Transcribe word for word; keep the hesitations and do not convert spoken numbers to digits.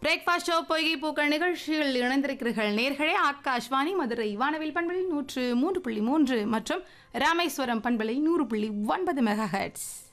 Breakfast show பொய்கை பூக்கள் நிகழ்ச்சியில் இணைந்திருக்கிறீர்கள் நேர்களே. ஆகாஷ்வாணி மதுரை வானவில் பண்பலை நூற்று மூன்று புள்ளி மூன்று மற்றும் ராமேஸ்வரம் பண்பலை நூறு புள்ளி ஒன்பது மெகா ஹெர்ட்ஸ்.